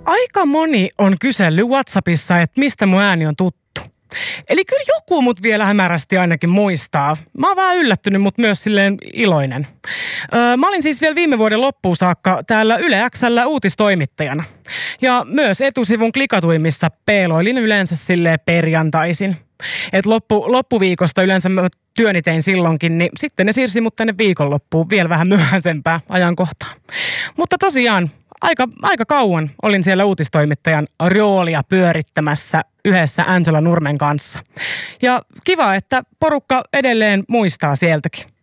Aika moni on kysellyt WhatsAppissa, että mistä mun ääni on tuttu. Eli kyllä joku mut vielä hämärästi ainakin muistaa. Mä oon vähän yllättynyt, mutta myös silleen iloinen. Mä olin siis vielä viime vuoden loppuun saakka täällä Yle X:llä uutistoimittajana. Ja myös etusivun klikatuimmissa peeloilin yleensä silleen perjantaisin. Et loppuviikosta yleensä mä työni tein silloinkin, niin sitten ne siirsi mut tänne viikonloppuun vielä vähän myöhäisempään ajankohtaan. Mutta tosiaan aika kauan olin siellä uutistoimittajan roolia pyörittämässä yhdessä Angela Nurmen kanssa. Ja kiva, että porukka edelleen muistaa sieltäkin.